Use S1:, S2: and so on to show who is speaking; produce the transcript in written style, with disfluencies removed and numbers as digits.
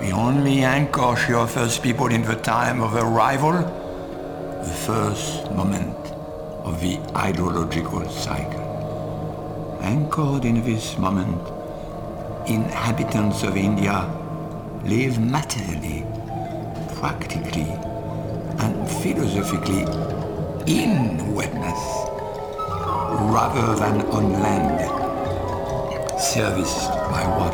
S1: The only anchor she offers people in the time of arrival, the first moment of the hydrological cycle. Anchored in this moment, inhabitants of India live materially, practically, and philosophically in wetness, rather than on land, serviced by water.